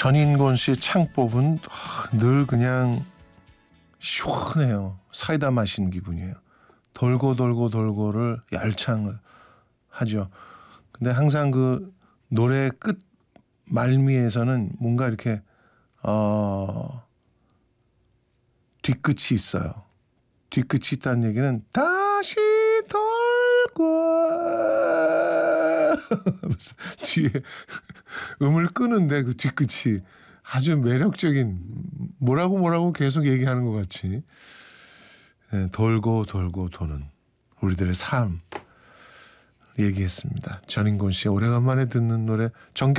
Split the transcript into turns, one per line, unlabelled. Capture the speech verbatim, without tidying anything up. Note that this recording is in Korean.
전인권 씨의 창법은 늘 그냥 시원해요. 사이다 마시는 기분이에요. 돌고 돌고 돌고를 열창을 하죠. 근데 항상 그 노래 끝 말미에서는 뭔가 이렇게 어 뒤끝이 있어요. 뒤끝이 있다는 얘기는 다시 돌고 뒤에 음을 끄는데 그 뒤끝이 아주 매력적인 뭐라고 뭐라고 계속 얘기하는 것 같이 네, 돌고 돌고 도는 우리들의 삶 얘기했습니다. 전인권 씨 오래간만에 듣는 노래 정겹